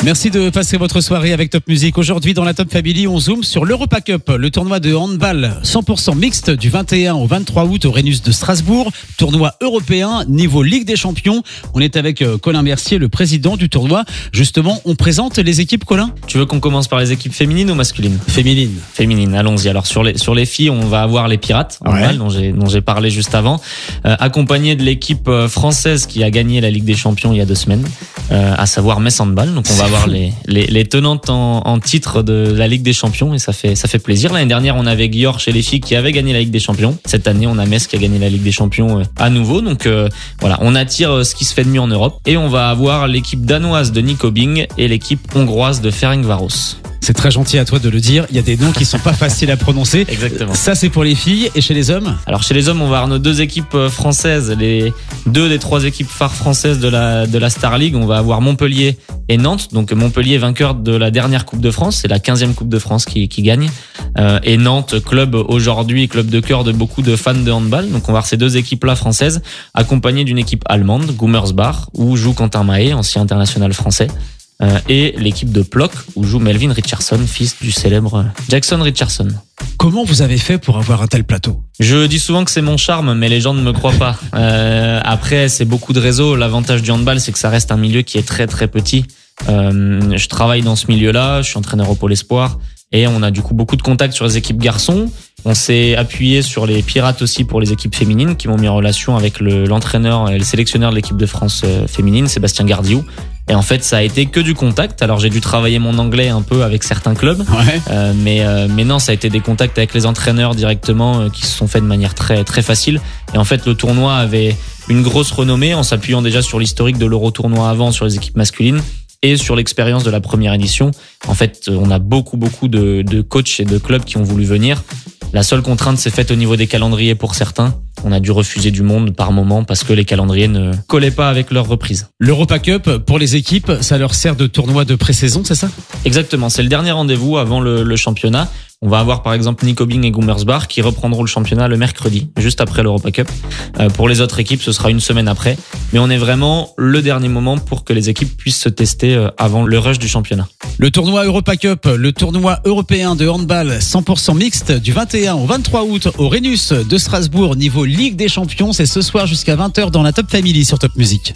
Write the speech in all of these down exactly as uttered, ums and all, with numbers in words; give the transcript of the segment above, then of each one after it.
Merci de passer votre soirée avec Top Music. Aujourd'hui, dans la Top Family, on zoome sur l'Europa Cup, le tournoi de handball cent pour cent mixte du vingt et un au vingt-trois août au Rhenus de Strasbourg. Tournoi européen, niveau Ligue des Champions. On est avec Colin Mercier, le président du tournoi. Justement, on présente les équipes, Colin ? Tu veux qu'on commence par les équipes féminines ou masculines ? Féminines. Féminines, allons-y. Alors sur les sur les filles, on va avoir les Pirates, Ouais. handball, dont j'ai dont j'ai parlé juste avant, euh, accompagné de l'équipe française qui a gagné la Ligue des Champions il y a deux semaines, euh, à savoir Metz Handball. Donc on va avoir les, les les tenantes en, en titre de la Ligue des Champions et ça fait ça fait plaisir. L'année dernière, on avait Győr chez les filles qui avait gagné la Ligue des Champions. Cette année, on a Metz qui a gagné la Ligue des Champions euh, à nouveau. Donc euh, voilà, on attire euh, ce qui se fait de mieux en Europe et on va avoir l'équipe danoise de Nyköping et l'équipe hongroise de Ferencváros. C'est très gentil à toi de le dire. Il y a des noms qui sont pas faciles à prononcer. Exactement. Ça, c'est pour les filles. Et chez les hommes ? Alors chez les hommes, on va avoir nos deux équipes françaises, les deux des trois équipes phares françaises de la de la Star League. On va avoir Montpellier et Nantes. Donc Montpellier vainqueur de la dernière Coupe de France, c'est la quinzième Coupe de France qui qui gagne. Euh, et Nantes, club aujourd'hui, club de cœur de beaucoup de fans de handball. Donc on va avoir ces deux équipes-là françaises, accompagnées d'une équipe allemande, Gummersbach, où joue Quentin Mahé, ancien international français. Euh, et l'équipe de Plock où joue Melvin Richardson, fils du célèbre Jackson Richardson. Comment vous avez fait pour avoir un tel plateau ? Je dis souvent que c'est mon charme, mais les gens ne me croient pas. Euh, après, c'est beaucoup de réseaux. L'avantage du handball, c'est que ça reste un milieu qui est très très petit. Euh, je travaille dans ce milieu-là, je suis entraîneur au Pôle Espoir, et on a du coup beaucoup de contacts sur les équipes garçons. On s'est appuyé sur les Pirates aussi pour les équipes féminines, qui m'ont mis en relation avec le, l'entraîneur et le sélectionneur de l'équipe de France féminine, Sébastien Gardiou. Et en fait, ça a été que du contact. Alors, j'ai dû travailler mon anglais un peu avec certains clubs, Ouais. euh, mais euh, mais non, ça a été des contacts avec les entraîneurs directement euh, qui se sont faits de manière très très facile. Et en fait, le tournoi avait une grosse renommée en s'appuyant déjà sur l'historique de l'Euro-tournoi avant sur les équipes masculines et sur l'expérience de la première édition. En fait, on a beaucoup beaucoup de, de coachs et de clubs qui ont voulu venir. La seule contrainte s'est faite au niveau des calendriers pour certains. On a dû refuser du monde par moment parce que les calendriers ne collaient pas avec leur reprise. L'Europa Cup, pour les équipes, ça leur sert de tournoi de pré-saison, c'est ça ? Exactement, c'est le dernier rendez-vous avant le, le championnat. On va avoir par exemple Nyköping et Gummersbach qui reprendront le championnat le mercredi, juste après l'Europa Cup. Euh, pour les autres équipes, ce sera une semaine après. Mais on est vraiment le dernier moment pour que les équipes puissent se tester euh, avant le rush du championnat. Le tournoi Europa Cup, le tournoi européen de handball cent pour cent mixte du vingt et un au vingt-trois août au Rhenus de Strasbourg, niveau Ligue des Champions. C'est ce soir jusqu'à vingt heures dans la Top Family sur Top Music.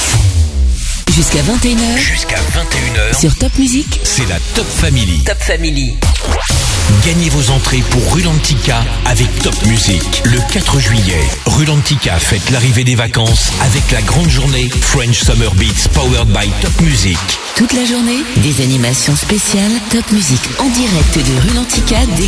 Jusqu'à vingt et une heures. Jusqu'à vingt et une heures. Sur Top Music. C'est la Top Family. Top Family. Gagnez vos entrées pour Rulantica avec Top Music. Le quatre juillet, Rulantica fête l'arrivée des vacances avec la grande journée French Summer Beats powered by Top Music. Toute la journée, des animations spéciales Top Music en direct de Rulantica.